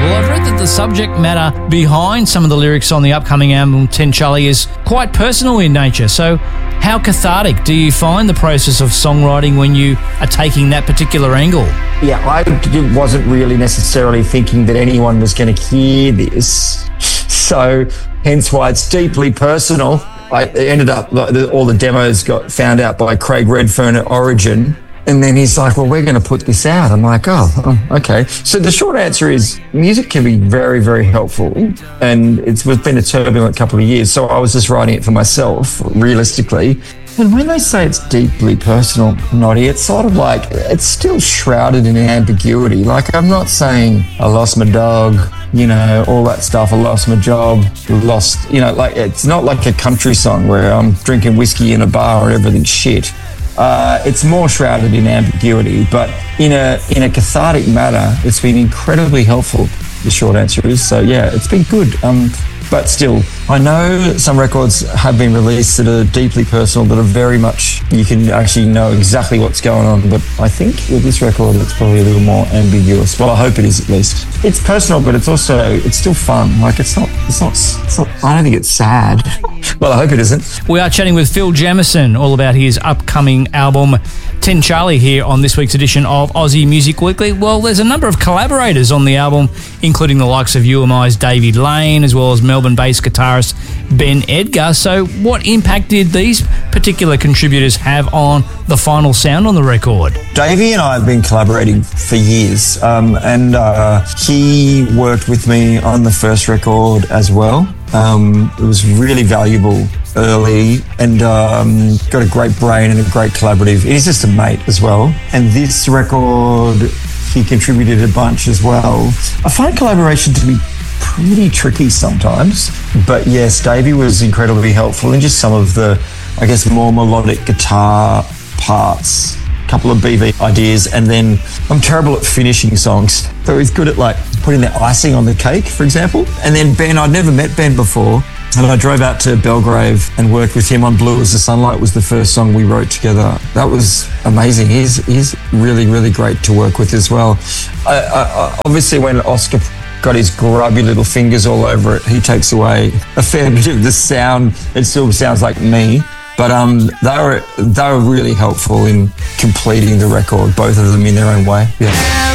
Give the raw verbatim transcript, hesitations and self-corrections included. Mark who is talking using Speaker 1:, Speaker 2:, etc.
Speaker 1: Well, I've read that the subject matter behind some of the lyrics on the upcoming album, Ten Charlie, is quite personal in nature. So how cathartic do you find the process of songwriting when you are taking that particular angle?
Speaker 2: Yeah, I wasn't really necessarily thinking that anyone was going to hear this. So hence why it's deeply personal. I ended up, all the demos got found out by Craig Redfern at Origin. And then he's like, well, we're going to put this out. I'm like, oh, oh, okay. So the short answer is music can be very, very helpful. And it's been a turbulent couple of years. So I was just writing it for myself, realistically. And when they say it's deeply personal, Noddy, it's sort of like, it's still shrouded in ambiguity. Like, I'm not saying I lost my dog, you know, all that stuff. I lost my job, lost, you know, like, it's not like a country song where I'm drinking whiskey in a bar and everything's shit. Uh, it's more shrouded in ambiguity, but in a in a cathartic manner, it's been incredibly helpful. The short answer is, so yeah, it's been good. Um, but still, I know some records have been released that are deeply personal, that are very much, you can actually know exactly what's going on. But I think with this record, it's probably a little more ambiguous. Well, I hope it is at least. It's personal, but it's also, it's still fun. Like, it's not, it's not, it's not I don't think it's sad. Well, I hope it isn't.
Speaker 1: We are chatting with Phil Jamieson all about his upcoming album, Ten Charlie, here on this week's edition of Aussie Music Weekly. Well, there's a number of collaborators on the album, including the likes of U M I's David Lane, as well as Melbourne-based guitarist Ben Edgar. So what impact did these particular contributors have on the final sound on the record?
Speaker 2: Davey and I have been collaborating for years, um, and uh, he worked with me on the first record as well. Um, it was really valuable early, and um, got a great brain and a great collaborative. He's just a mate as well. And this record, he contributed a bunch as well. I find collaboration to be pretty tricky sometimes, but yes, Davey was incredibly helpful in just some of the, I guess, more melodic guitar parts. Couple of B V ideas, and then I'm terrible at finishing songs, so he's good at like putting the icing on the cake, for example. And then Ben, I'd never met Ben before, and I drove out to Belgrave and worked with him on Blue as the Sunlight. Was the first song we wrote together. That was amazing. He's he's really, really great to work with as well. I, I, obviously when Oscar got his grubby little fingers all over it, he takes away a fair bit of the sound. It still sounds like me. But um, they were they were really helpful in completing the record, both of them in their own way. Yeah.